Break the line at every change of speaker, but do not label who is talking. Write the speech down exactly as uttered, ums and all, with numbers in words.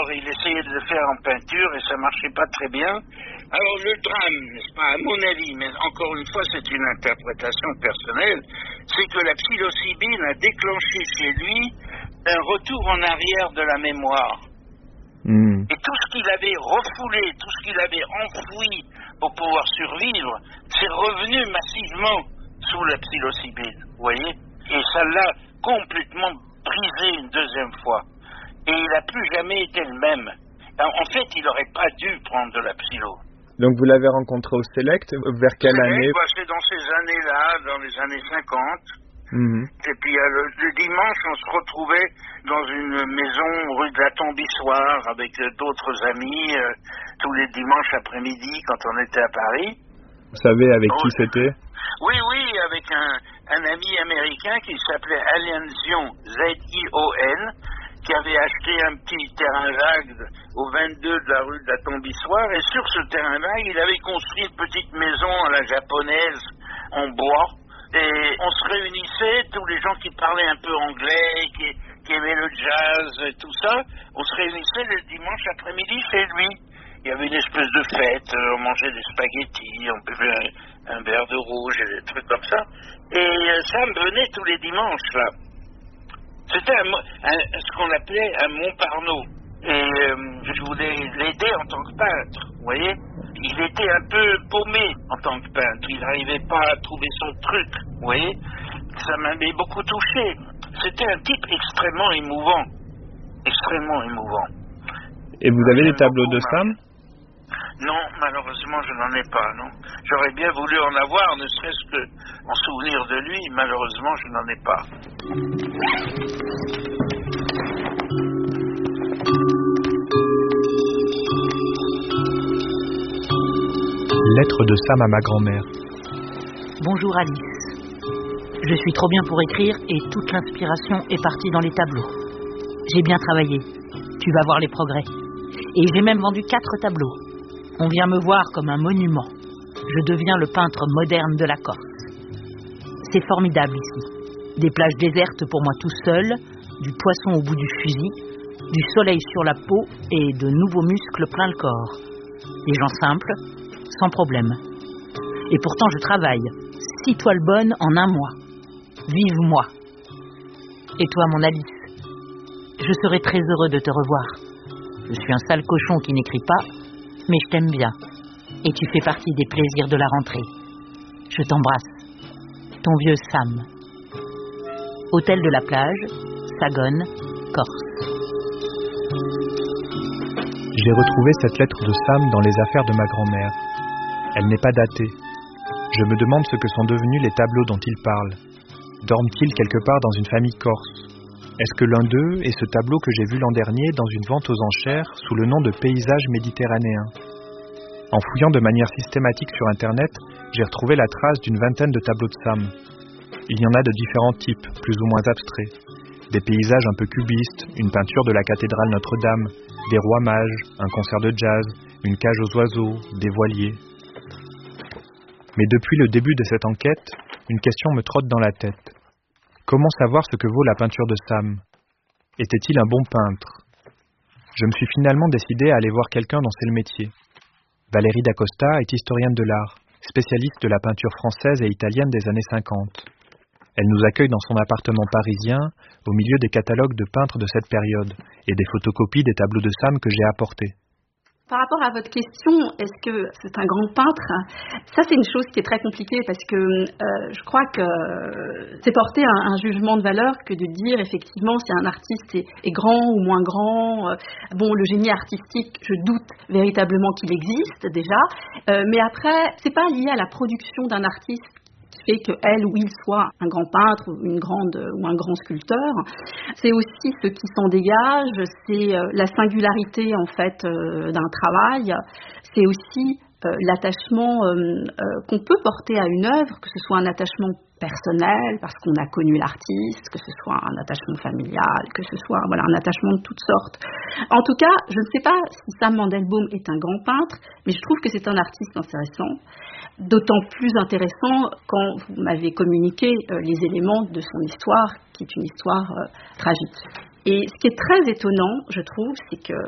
Alors il essayait de le faire en peinture et ça marchait pas très bien. Alors le drame, n'est-ce pas, à mon avis, mais encore une fois c'est une interprétation personnelle, c'est que la psilocybine a déclenché chez lui un retour en arrière de la mémoire. Mmh. Et tout ce qu'il avait refoulé, tout ce qu'il avait enfoui pour pouvoir survivre, c'est revenu massivement sous la psilocybine, vous voyez? Et ça l'a complètement brisé une deuxième fois. Et il n'a plus jamais été le même. En fait, il n'aurait pas dû prendre de la psylo.
Donc vous l'avez rencontré au Select, vers quelle
Select,
année?
bah, c'est dans ces années-là, dans les années cinquante. Mmh. Et puis euh, le, le dimanche, on se retrouvait dans une maison rue de la Tombissoire avec euh, d'autres amis, euh, tous les dimanches après-midi quand on était à Paris.
Vous savez avec
oh,
qui c'était?
Oui, oui, avec un, un ami américain qui s'appelait Alain Zion, Z I O N, qui avait acheté un petit terrain vague au vingt-deux de la rue de la Tombissoire, et sur ce terrain vague, il avait construit une petite maison à la japonaise en bois, et on se réunissait, tous les gens qui parlaient un peu anglais, qui, qui aimaient le jazz et tout ça, on se réunissait le dimanche après-midi chez lui. Il y avait une espèce de fête, on mangeait des spaghettis, on buvait un, un verre de rouge et des trucs comme ça, et ça me venait tous les dimanches, là. C'était un, un, ce qu'on appelait un Montparnasse. Et euh, je voulais l'aider en tant que peintre, vous voyez. Il était un peu paumé en tant que peintre. Il n'arrivait pas à trouver son truc, vous voyez. Ça m'avait beaucoup touché. C'était un type extrêmement émouvant. Extrêmement émouvant.
Et vous avez des tableaux de Sam?
Non, malheureusement, je n'en ai pas, non. J'aurais bien voulu en avoir, ne serait-ce que en souvenir de lui. Malheureusement, je n'en ai pas.
Lettre de Sam à ma grand-mère.
Bonjour Alice. Je suis trop bien pour écrire et toute l'inspiration est partie dans les tableaux. J'ai bien travaillé. Tu vas voir les progrès. Et j'ai même vendu quatre tableaux. On vient me voir comme un monument. Je deviens le peintre moderne de la Corse. C'est formidable ici. Des plages désertes pour moi tout seul, du poisson au bout du fusil, du soleil sur la peau et de nouveaux muscles plein le corps. Des gens simples, sans problème. Et pourtant je travaille. Six toiles bonnes en un mois. Vive moi. Et toi, mon Alice, je serai très heureux de te revoir. Je suis un sale cochon qui n'écrit pas, mais je t'aime bien. Et tu fais partie des plaisirs de la rentrée. Je t'embrasse. Ton vieux Sam. Hôtel de la Plage, Sagone, Corse.
J'ai retrouvé cette lettre de Sam dans les affaires de ma grand-mère. Elle n'est pas datée. Je me demande ce que sont devenus les tableaux dont il parle. Dorment-ils quelque part dans une famille corse? Est-ce que l'un d'eux est ce tableau que j'ai vu l'an dernier dans une vente aux enchères sous le nom de Paysage méditerranéen? En fouillant de manière systématique sur Internet, j'ai retrouvé la trace d'une vingtaine de tableaux de Sam. Il y en a de différents types, plus ou moins abstraits. Des paysages un peu cubistes, une peinture de la cathédrale Notre-Dame, des rois mages, un concert de jazz, une cage aux oiseaux, des voiliers. Mais depuis le début de cette enquête, une question me trotte dans la tête. Comment savoir ce que vaut la peinture de Sam? Était-il un bon peintre? Je me suis finalement décidé à aller voir quelqu'un dont c'est le métier. Valérie Dacosta est historienne de l'art, spécialiste de la peinture française et italienne des années cinquante. Elle nous accueille dans son appartement parisien, au milieu des catalogues de peintres de cette période et des photocopies des tableaux de Sam que j'ai apportés.
Par rapport à votre question, est-ce que c'est un grand peintre? Ça, c'est une chose qui est très compliquée parce que euh, je crois que c'est porter un, un jugement de valeur que de dire effectivement si un artiste est, est grand ou moins grand. Euh, bon, le génie artistique, je doute véritablement qu'il existe déjà, euh, mais après, c'est pas lié à la production d'un artiste fait qu'elle ou il soit un grand peintre ou une grande ou un grand sculpteur. C'est aussi ce qui s'en dégage, c'est la singularité en fait euh, d'un travail, c'est aussi euh, l'attachement euh, euh, qu'on peut porter à une œuvre, que ce soit un attachement personnel parce qu'on a connu l'artiste, que ce soit un attachement familial, que ce soit voilà un attachement de toutes sortes. En tout cas, je ne sais pas si Sam Mandelbaum est un grand peintre, mais je trouve que c'est un artiste intéressant. D'autant plus intéressant quand vous m'avez communiqué euh, les éléments de son histoire, qui est une histoire euh, tragique. Et ce qui est très étonnant, je trouve, c'est que